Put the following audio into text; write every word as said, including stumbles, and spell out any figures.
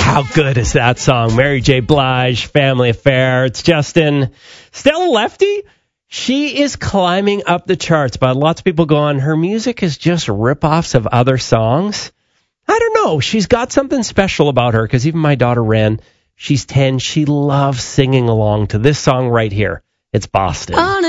How good is that song? Mary J. Blige, Family Affair. It's Justin. Stella Lefty, she is climbing up the charts, but lots of people go on, her music is just rip-offs of other songs. I don't know. She's got something special about her, because even my daughter Ren, she's ten, she loves singing along to this song right here. It's Boston.